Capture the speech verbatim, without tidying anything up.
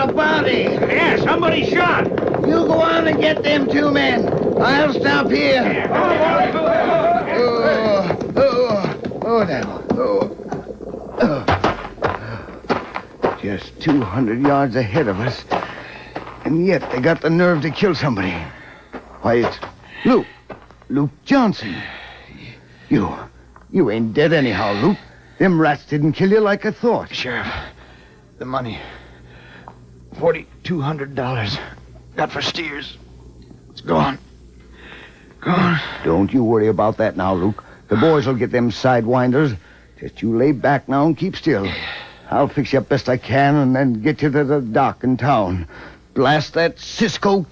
a body. Yeah, somebody shot. You go on and get them two men. I'll stop here. Oh, oh, oh, now. Oh, oh. Just two hundred yards ahead of us. And yet they got the nerve to kill somebody. Why, it's Luke. Luke Johnson. You. You ain't dead anyhow, Luke. Them rats didn't kill you like I thought. Sheriff, the money. forty-two hundred dollars. Got for steers. It's gone. Gone. Don't you worry about that now, Luke. The boys will get them sidewinders. Just you lay back now and keep still. I'll fix you up best I can and then get you to the dock in town. Blast that Cisco